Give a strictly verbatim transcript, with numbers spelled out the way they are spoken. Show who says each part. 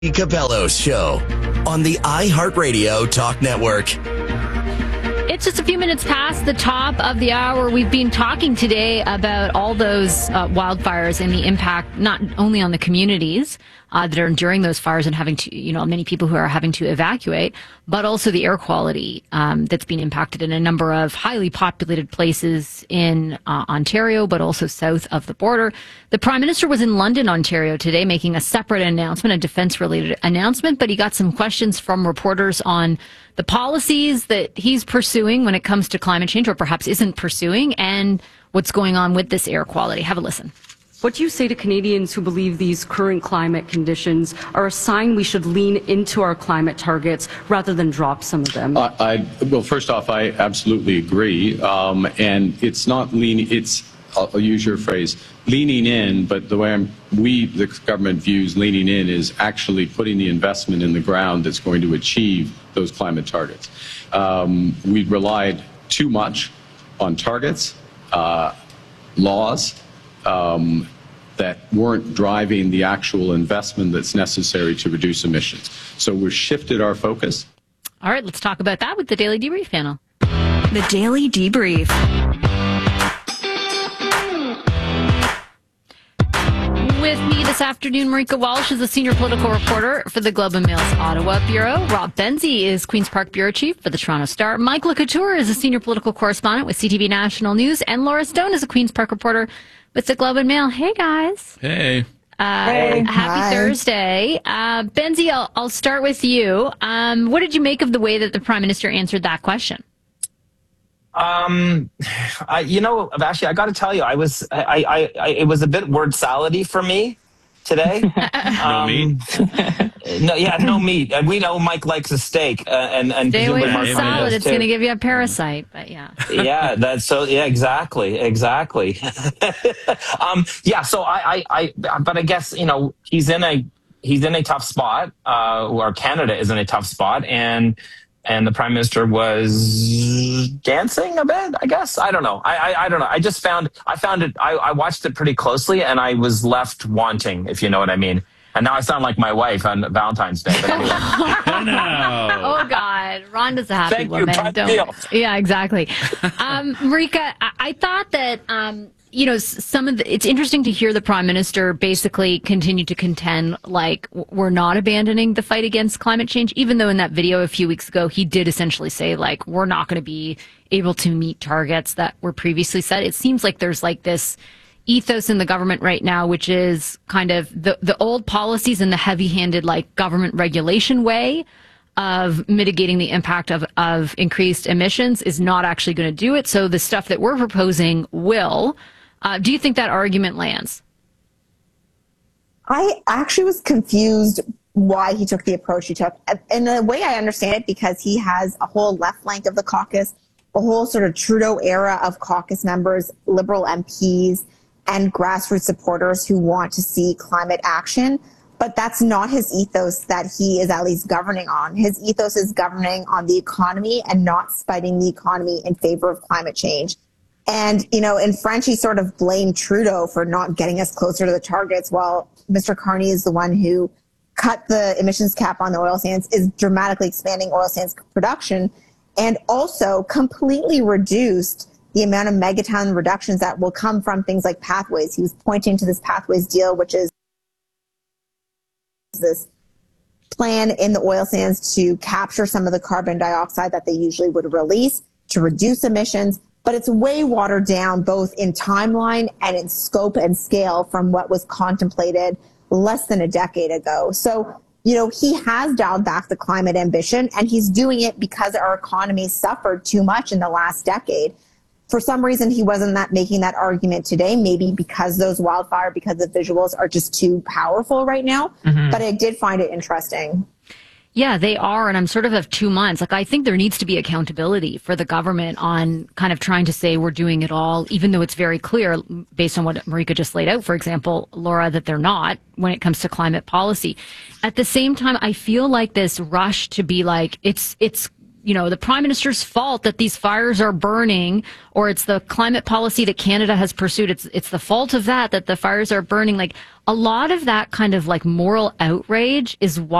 Speaker 1: Cabello's show on the iHeartRadio Talk Network.
Speaker 2: It's just a few minutes past the top of the hour. We've been talking today about all those uh, wildfires and the impact not only on the communities uh, that are enduring those fires and having to, you know, many people who are having to evacuate, but also the air quality um, that's been impacted in a number of highly populated places in uh, Ontario, but also south of the border. The Prime Minister was in London, Ontario today, making a separate announcement, a defense-related announcement, but he got some questions from reporters on the policies that he's pursuing when it comes to climate change, or perhaps isn't pursuing, and what's going on with this air quality. Have a listen.
Speaker 3: What do you say to Canadians who believe these current climate conditions are a sign we should lean into our climate targets rather than drop some of them?
Speaker 4: Uh, I, well, first off, I absolutely agree. Um, and it's not leaning, it's, I'll, I'll use your phrase, leaning in, but the way I'm, we, the government views leaning in is actually putting the investment in the ground that's going to achieve those climate targets. Um, we relied too much on targets, uh, laws, um, that weren't driving the actual investment that's necessary to reduce emissions. So we've shifted our focus.
Speaker 2: All right, let's talk about that with the Daily Debrief panel.
Speaker 5: The Daily Debrief.
Speaker 2: With me this afternoon, Marika Walsh is a senior political reporter for the Globe and Mail's Ottawa Bureau. Rob Benzie is Queen's Park Bureau Chief for the Toronto Star. Mike LeCouture is a senior political correspondent with C T V National News. And Laura Stone is a Queen's Park reporter with the Globe and Mail. Hey, guys.
Speaker 6: Hey.
Speaker 2: Uh,
Speaker 7: hey.
Speaker 2: Happy
Speaker 7: Hi.
Speaker 2: Thursday. Uh, Benzie, I'll, I'll start with you. Um, what did you make of the way that the Prime Minister answered that question?
Speaker 7: Um, I, you know, actually, I got to tell you, I was, I, I, I, it was a bit word salady for me today.
Speaker 6: No
Speaker 7: um,
Speaker 6: meat.
Speaker 7: No, yeah, no meat. And we know Mike likes a steak, uh, and and
Speaker 2: Stay away
Speaker 7: presumably
Speaker 2: from
Speaker 7: Mark
Speaker 6: Mark
Speaker 2: salad.
Speaker 7: does
Speaker 2: It's
Speaker 7: too.
Speaker 2: going to give you a parasite, but yeah.
Speaker 7: Yeah, that's so. Yeah, exactly, exactly. um, yeah. So I, I, I, but I guess you know he's in a he's in a tough spot. Uh, or Canada is in a tough spot, and. And the Prime Minister was dancing a bit, I guess. I don't know. I, I, I don't know. I just found, I found it, I, I watched it pretty closely and I was left wanting, if you know what I mean. And now I sound like my wife on Valentine's Day. But anyway.
Speaker 6: No.
Speaker 2: Oh, God. Rhonda's a happy
Speaker 7: Thank you.
Speaker 2: woman.
Speaker 7: Cut
Speaker 2: Don't.
Speaker 7: deal.
Speaker 2: Yeah, exactly. Um, Marika, I, I thought that, um, you know, some of the, it's interesting to hear the Prime Minister basically continue to contend like we're not abandoning the fight against climate change, even though in that video a few weeks ago, he did essentially say like, we're not going to be able to meet targets that were previously set. It seems like there's like this ethos in the government right now, which is kind of the, the old policies and the heavy handed like government regulation way of mitigating the impact of, of increased emissions is not actually going to do it. So the stuff that we're proposing will. Uh, do you think that argument lands?
Speaker 8: I actually was confused why he took the approach he took. In a way, I understand it because he has a whole left flank of the caucus, a whole sort of Trudeau era of caucus members, Liberal M Ps, and grassroots supporters who want to see climate action. But that's not his ethos that he is at least governing on. His ethos is governing on the economy and not spiting the economy in favor of climate change. And, you know, in French, he sort of blamed Trudeau for not getting us closer to the targets, while Mister Carney is the one who cut the emissions cap on the oil sands, is dramatically expanding oil sands production, and also completely reduced the amount of megaton reductions that will come from things like pathways. He was pointing to this pathways deal, which is this plan in the oil sands to capture some of the carbon dioxide that they usually would release to reduce emissions. But it's way watered down both in timeline and in scope and scale from what was contemplated less than a decade ago. So, you know, he has dialed back the climate ambition, and he's doing it because our economy suffered too much in the last decade. For some reason, he wasn't that making that argument today, maybe because those wildfire, because the visuals are just too powerful right now. Mm-hmm. But I did find it interesting.
Speaker 2: Yeah, they are. And I'm sort of of two months. Like, I think there needs to be accountability for the government on kind of trying to say we're doing it all, even though it's very clear based on what Marika just laid out, for example, Laura, that they're not when it comes to climate policy. At the same time, I feel like this rush to be like, it's, it's you know, the prime minister's fault that these fires are burning, or it's the climate policy that Canada has pursued. It's, it's the fault of that, that the fires are burning. Like, a lot of that kind of like moral outrage is why